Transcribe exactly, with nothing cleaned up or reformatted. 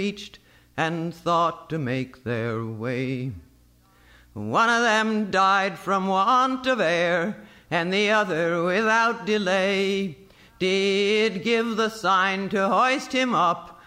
reached and thought to make their way. One of them died from want of air, and the other without delay did give the sign to hoist him up